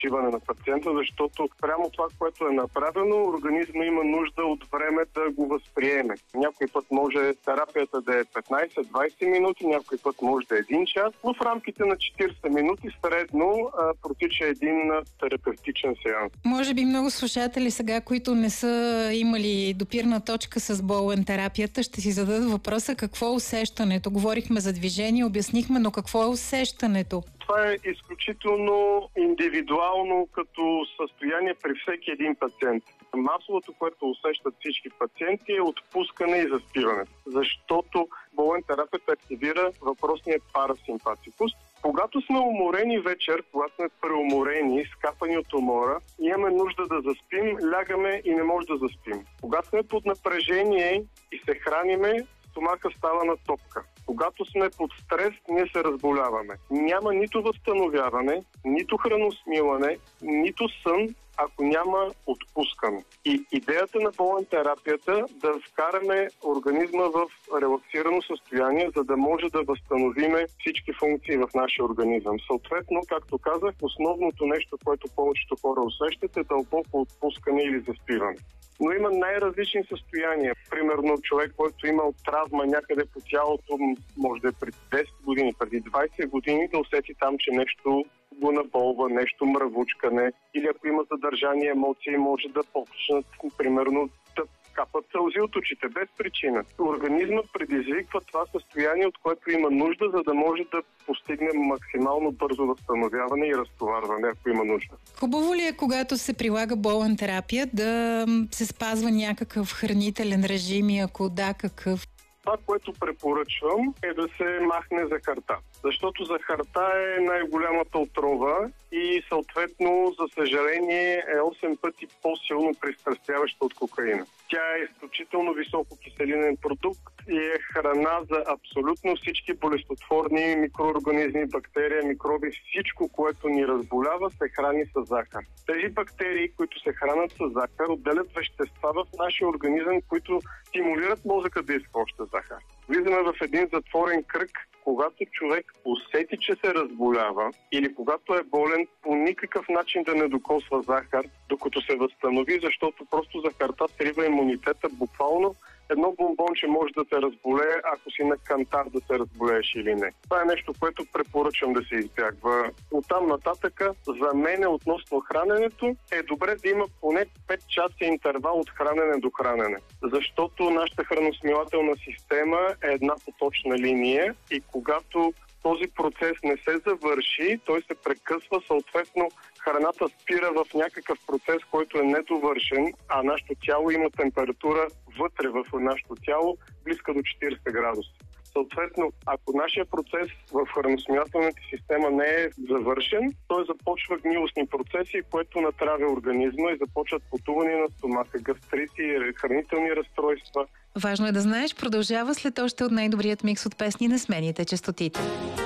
почиване на пациента, защото прямо това, което е направено, организма има нужда от време да го възприеме. Някой път може терапията да е 15-20 минути, някой път може да е 1 час, но в рамките на 40 минути средно протича един терапевтичен сеанс. Може би много слушатели сега, които не са имали допирна точка с болен терапията, ще си зададат въпроса какво е усещането. Говорихме за движение, обяснихме, но какво е усещането? Това е изключително индивидуално като състояние при всеки един пациент. Масовото, което усещат всички пациенти, е отпускане и заспиване, защото болен терапията активира въпросния парасимпатикус. Когато сме уморени вечер, когато сме преуморени, скапани от умора, имаме нужда да заспим, лягаме и не може да заспим. Когато сме под напрежение и се храниме, стомаха става на топка. Когато сме под стрес, ние се разболяваме. Няма нито възстановяване, нито храносмилане, нито сън, ако няма отпускане. И идеята на болен терапията да вкараме организма в релаксирано състояние, за да може да възстановиме всички функции в нашия организъм. Съответно, както казах, основното нещо, което повечето хора усещат, е дълбоко отпускане или заспиване. Но има най-различни състояния. Примерно човек, който имал травма някъде по тялото, може да е преди 10 години, преди 20 години, да усети там, че нещо го наболва, нещо мръвучкане. Или ако има задържани емоции, може да почнат, примерно, да капат сълзи от очите, без причина. Организмът предизвиква това състояние, от което има нужда, за да може да постигне максимално бързо възстановяване и разтоварване, ако има нужда. Хубаво ли е, когато се прилага болен терапия, да се спазва някакъв хранителен режим и ако да, какъв? Това, което препоръчвам, е да се махне захарта. Защото захарта е най-голямата отрова и съответно, за съжаление, е 8 пъти по-силно пристрастяваща от кокаина. Тя е изключително висококиселинен продукт и е храна за абсолютно всички болестотворни микроорганизми, бактерии, микроби. Всичко, което ни разболява, се храни с захар. Тези бактерии, които се хранят с захар, отделят вещества в нашия организъм, които стимулират мозъка да изхваща захар. Влизаме в един затворен кръг. Когато човек усети, че се разболява или когато е болен, по никакъв начин да не докосва захар, докато се възстанови, защото просто захарта срива имунитета. Буквално едно бомбонче може да те разболее, ако си на кантар да се разболееш или не. Това е нещо, което препоръчвам да се избягва. Оттам нататъка, за мен относно храненето е добре да има поне 5 часа интервал от хранене до хранене. Защото нашата храносмилателна система е една поточна линия и когато този процес не се завърши, той се прекъсва, съответно храната спира в някакъв процес, който е недовършен, а нашето тяло има температура вътре в нашето тяло близка до 40 градуса. Съответно, ако нашия процес в храносмилателната система не е завършен, той започва гнилостни процеси, което натравя организма и започват потувания на стомаха, гастрити, хранителни разстройства. Важно е да знаеш, продължава след още от най-добрият микс от песни на смените честотите.